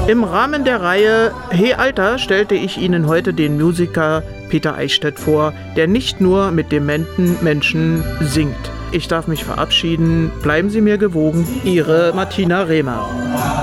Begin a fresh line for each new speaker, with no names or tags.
Im Rahmen der Reihe Hey Alter stellte ich Ihnen heute den Musiker Peter Eichstätt vor, der nicht nur mit dementen Menschen singt. Ich darf mich verabschieden. Bleiben Sie mir gewogen. Ihre Martina Rehmer.